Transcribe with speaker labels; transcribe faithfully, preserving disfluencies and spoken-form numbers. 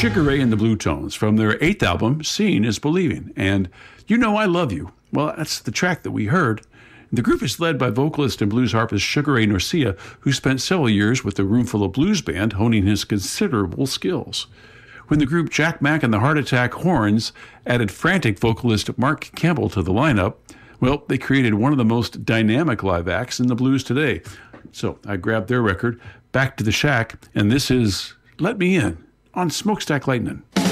Speaker 1: Sugar Ray and the Blue Tones from their eighth album, Seeing is Believing, and You Know I Love You. Well, that's the track that we heard. The group is led by vocalist and blues harpist Sugar Ray Norcia, who spent several years with the Roomful of Blues band, honing his considerable skills. When the group Jack Mack and the Heart Attack Horns added frantic vocalist Mark Campbell to the lineup, well, they created one of the most dynamic live acts in the blues today. So I grabbed their record, Back to the Shack, and this is Let Me In on Smokestack Lightning.